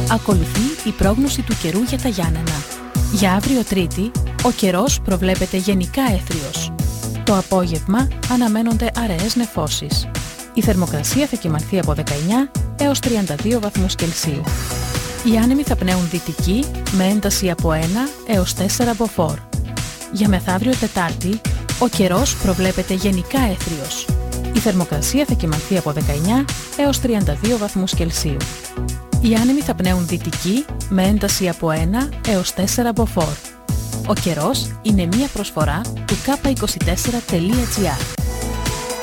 Ακολουθεί η πρόγνωση του καιρού για τα Γιάννενα. Για αύριο Τρίτη, ο καιρός προβλέπεται γενικά έθριος. Το απόγευμα αναμένονται αραιές νεφώσεις. Η θερμοκρασία θα κυμανθεί από 19 έως 32 βαθμούς Κελσίου. Οι άνεμοι θα πνέουν δυτική με ένταση από 1 έως 4 μποφόρ. Για μεθαύριο Τετάρτη, ο καιρός προβλέπεται γενικά έθριος. Η θερμοκρασία θα κυμανθεί από 19 έως 32 βαθμούς Κελσίου. Οι άνεμοι θα πνέουν δυτική με ένταση από 1 έως 4 μποφόρ. Ο καιρός είναι μία προσφορά του k24.gr.